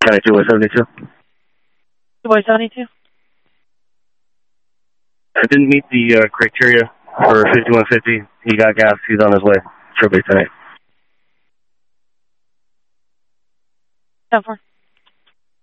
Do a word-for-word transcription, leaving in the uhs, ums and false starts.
County two by seventy-two. two by seventy-two? I didn't meet the uh, criteria for fifty-one fifty. He got gas. He's on his way. Triple eight tonight. ten four.